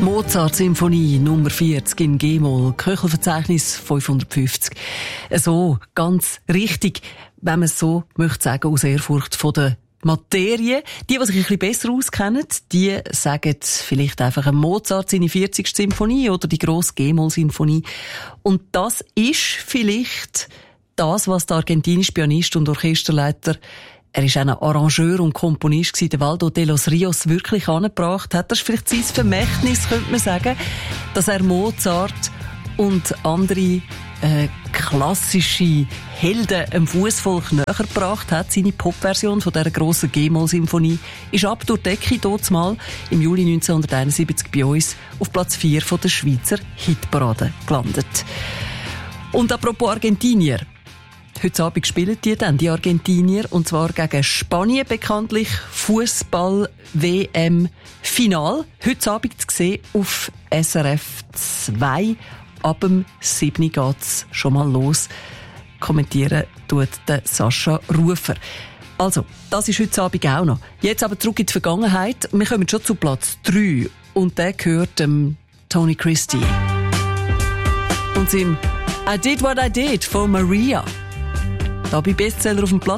Mozart-Symphonie Nummer 40 in G-Moll, Köchelverzeichnis 550. So, ganz richtig, wenn man es so möchte sagen, aus Ehrfurcht von der Materie. Die sich ein bisschen besser auskennen, die sagen vielleicht einfach ein Mozart seine 40. Symphonie oder die grosse G-Moll-Symphonie. Und das ist vielleicht das, was der argentinische Pianist und Orchesterleiter, er ist auch ein Arrangeur und Komponist gewesen, der Waldo de los Rios wirklich angebracht hat. Das ist vielleicht sein Vermächtnis, könnte man sagen, dass er Mozart und andere klassische Helden dem Fussvolk näher gebracht hat. Seine Popversion von dieser grossen G-Moll-Symphonie ist ab durch die Decke dort mal im Juli 1971 bei uns auf Platz 4 von der Schweizer Hitparade gelandet. Und apropos Argentinier. Heute Abend spielen die Argentinier, und zwar gegen Spanien, bekanntlich Fußball-WM-Final. Heute Abend zu sehen auf SRF 2. Ab dem 7. geht's schon mal los. Kommentieren tut der Sascha Rufer. Also, das ist heute Abend auch noch. Jetzt aber zurück in die Vergangenheit. Wir kommen schon zu Platz 3. Und der gehört dem Tony Christie. Und seinem I Did What I Did von Maria. Da bei Bestseller auf dem Platz.